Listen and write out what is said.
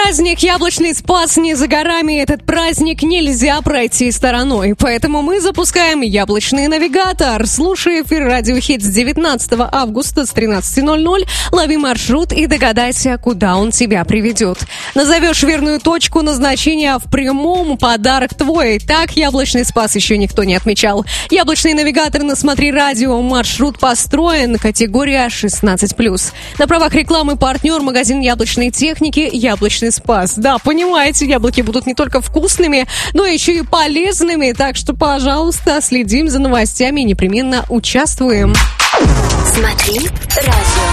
Праздник Яблочный Спас не за горами. Этот праздник нельзя пройти стороной. Поэтому мы запускаем Яблочный навигатор. Слушай эфир Радио Хит с 19 августа с 13:00. Лови маршрут и догадайся, куда он тебя приведет. Назовешь верную точку назначения в прямом, подарок твой. Так Яблочный Спас еще никто не отмечал. Яблочный навигатор на Смотри Радио. Маршрут построен. Категория 16+. На правах рекламы партнер магазин яблочной техники «Яблочный Спас». Да, понимаете, яблоки будут не только вкусными, но еще и полезными. Так что, пожалуйста, следим за новостями и непременно участвуем. Смотри Радио.